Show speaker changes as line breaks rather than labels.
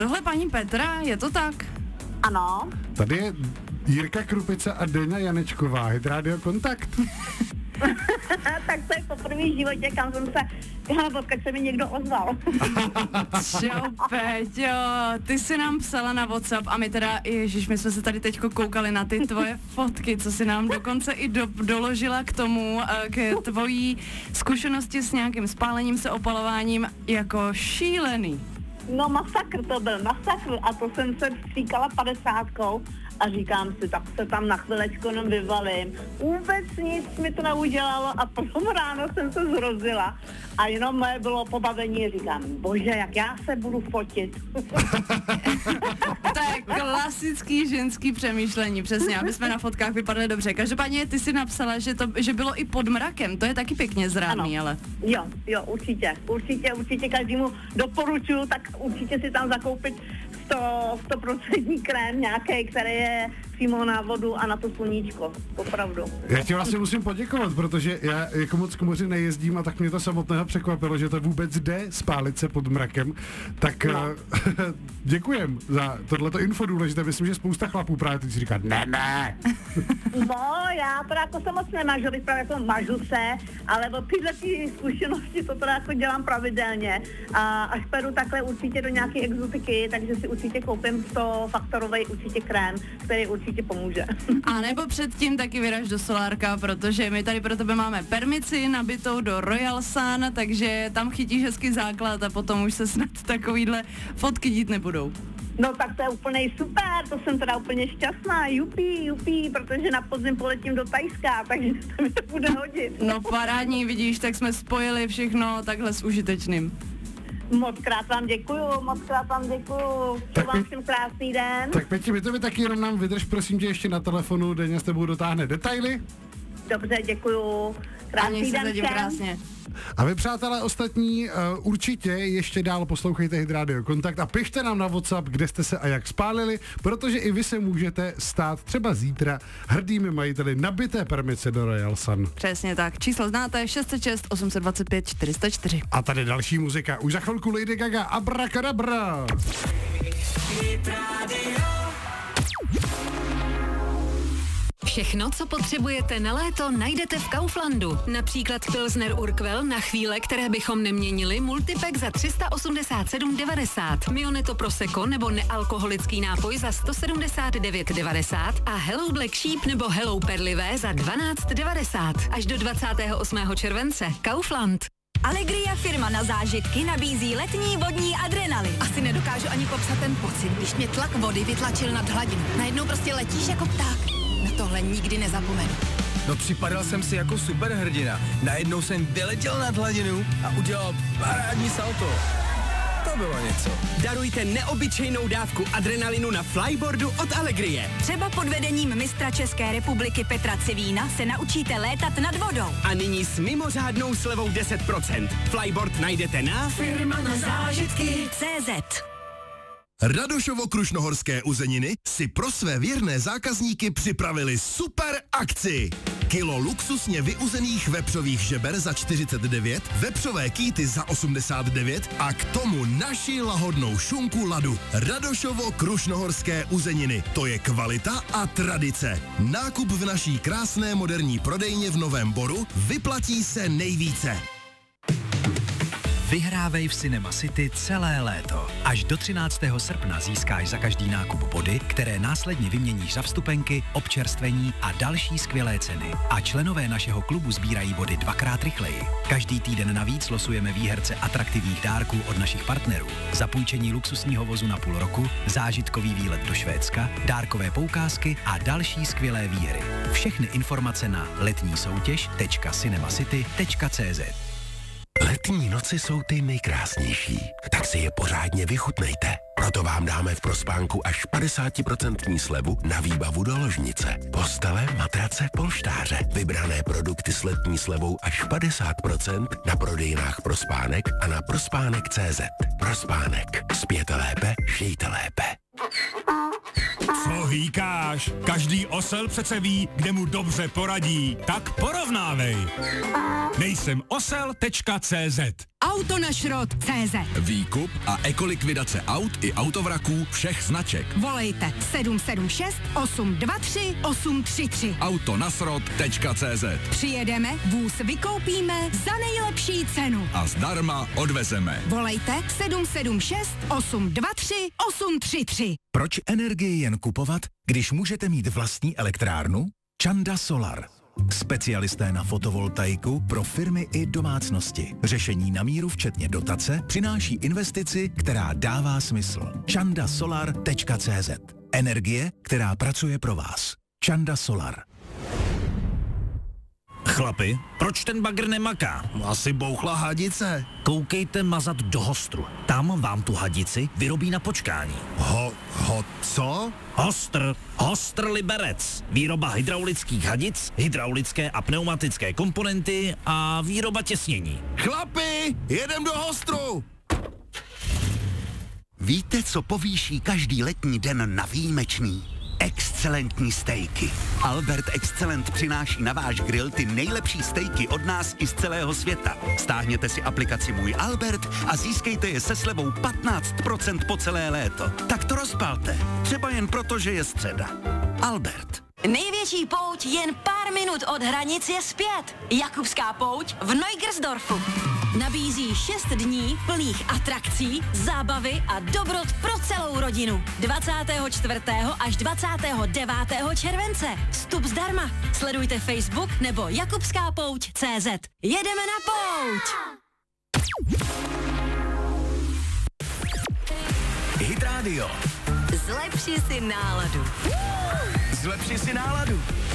Tohle paní Petra, je to tak?
Ano.
Tady je Jirka Krupice a Deňa Janečková, Hit Radio Kontakt.
Tak to je poprvé v životě, kam jsem se, odkud se mi někdo ozval.
Čau, Péťo, ty jsi nám psala na WhatsApp a my teda, ježiš, my jsme se tady teďko koukali na ty tvoje fotky, co jsi nám dokonce i doložila k tomu, k tvojí zkušenosti s nějakým spálením se, opalováním, jako šílený.
No masakr to byl, masakr, a to jsem se vstříkala 50 a říkám si, tak se tam na chvilečku jenom vyvalím. Vůbec nic mi to neudělalo a potom ráno jsem se zrozila a jenom moje bylo pobavení, říkám, bože, jak já se budu fotit.
To je klasický ženský přemýšlení, přesně, aby jsme na fotkách vypadaly dobře. Každopádně ty si napsala, že bylo i pod mrakem, to je taky pěkně zrádný, ale...
Jo, určitě každému doporučuju, tak určitě si tam zakoupit 100% krém nějaký, který je přímo na vodu a na to sluníčko, opravdu.
Já ti vlastně musím poděkovat, protože já jako moc k moři nejezdím a tak mě to samotného překvapilo, že to vůbec jde spálit se pod mrakem. Tak děkujem za tohleto info důležité. Myslím, že spousta chlapů právě teď si říká, ne.
No, já to jako se moc nemažu, právě jako mažu se, ale od tyhle zkušenosti to teda jako dělám pravidelně. A až půjdu takhle určitě do nějaké exotiky, takže si určitě koupím 100-faktorový určitě krém, který určitě pomůže.
A nebo předtím taky vyraž do solárka, protože my tady pro tebe máme permici nabitou do Royal Sun, takže tam chytíš hezký základ a potom už se snad takovýhle fotky dít nebudou.
No tak to je úplně super, to jsem teda úplně šťastná, jupi, protože na podzim poletím do Thajska, takže to mi to bude hodit.
No parádní, vidíš, tak jsme spojili všechno takhle s užitečným.
Moc krát vám děkuju. Přeju vám všem krásný den.
Tak Peti, my to taky jenom nám vydrž, prosím tě, ještě na telefonu, Deňa s tebou dotáhne detaily.
Dobře, děkuju. Krásný den všem.
Krásně.
A vy, přátelé ostatní, určitě ještě dál poslouchejte Hit Radio Kontakt a pište nám na WhatsApp, kde jste se a jak spálili, protože i vy se můžete stát třeba zítra hrdými majiteli nabité permice do Royal Sun.
Přesně tak. Číslo znáte 606 825 404.
A tady další muzika. Už za chvilku Lady Gaga, Abracadabra.
Hit Radio.
Všechno, co potřebujete na léto, najdete v Kauflandu. Například Pilsner Urquell na chvíle, které bychom neměnili, multipack za 387,90, Mioneto Prosecco nebo nealkoholický nápoj za 179,90 a Hello Black Sheep nebo Hello Perlivé za 12,90. Až do 28. července. Kaufland.
Allegria, firma na zážitky, nabízí letní vodní adrenalin.
Asi nedokážu ani popsat ten pocit, když mě tlak vody vytlačil nad hladinu. Najednou prostě letíš jako pták. Na tohle nikdy nezapomenu.
No připadal jsem si jako superhrdina. Najednou jsem vyletěl nad hladinu a udělal parádní salto. To bylo něco.
Darujte neobyčejnou dávku adrenalinu na flyboardu od Allegrie.
Třeba pod vedením mistra České republiky Petra Civína se naučíte létat nad vodou.
A nyní s mimořádnou slevou 10%. Flyboard najdete na
Firma na zážitky CZ.
Radošovo-Krušnohorské uzeniny si pro své věrné zákazníky připravili super akci. Kilo luxusně vyuzených vepřových žeber za 49, vepřové kýty za 89 a k tomu naši lahodnou šunku ladu. Radošovo-Krušnohorské uzeniny. To je kvalita a tradice. Nákup v naší krásné moderní prodejně v Novém Boru vyplatí se nejvíce.
Vyhrávej v Cinema City celé léto. Až do 13. srpna získáš za každý nákup body, které následně vyměníš za vstupenky, občerstvení a další skvělé ceny. A členové našeho klubu sbírají body dvakrát rychleji. Každý týden navíc losujeme výherce atraktivních dárků od našich partnerů. Zapůjčení luxusního vozu na půl roku, zážitkový výlet do Švédska, dárkové poukázky a další skvělé výhry. Všechny informace na letnísoutěž.cinemacity.cz.
Letní noci jsou ty nejkrásnější, tak si je pořádně vychutnejte. Proto vám dáme v Prospánku až 50% slevu na výbavu do ložnice. Postele, matrace, polštáře. Vybrané produkty s letní slevou až 50% na prodejnách Prospánek a na prospánek.cz. Prospánek. Spěte lépe, žijte lépe.
Co hýkáš? Každý osel přece ví, kde mu dobře poradí. Tak porovnávej. Nejsem osel.cz.
autonašrot.cz.
Výkup a ekolikvidace aut i autovraků všech značek.
Volejte 776 823 833.
Autonasrot.cz.
Přijedeme, vůz vykoupíme za nejlepší cenu.
A zdarma odvezeme.
Volejte 776 823 833.
Proč energii jen kupovat, když můžete mít vlastní elektrárnu? Čanda Solar. Specialisté na fotovoltaiku pro firmy i domácnosti. Řešení na míru včetně dotace přináší investici, která dává smysl. chandasolar.cz. Energie, která pracuje pro vás. Čanda Solar.
Chlapi, proč ten bagr nemaká?
Asi bouchla hadice.
Koukejte mazat do Hostru. Tam vám tu hadici vyrobí na počkání.
Co?
Hostr Liberec. Výroba hydraulických hadic, hydraulické a pneumatické komponenty a výroba těsnění.
Chlapi, jedem do Hostru! Víte, co povýší každý letní den na výjimečný? Excelentní stejky. Albert Excellent přináší na váš grill ty nejlepší stejky od nás i z celého světa. Stáhněte si aplikaci Můj Albert a získejte je se slevou 15% po celé léto. Tak to rozpalte. Třeba jen proto, že je středa. Albert.
Největší pouť jen pár minut od hranic je zpět. Jakubská pouť v Neugersdorfu. Nabízí 6 dní plných atrakcí, zábavy a dobrot pro celou rodinu. 24. až 29. července. Vstup zdarma. Sledujte Facebook nebo jakubskapouť.cz. Jedeme na pouť!
Hit Radio.
Zlepši si náladu.
Zlepši si náladu.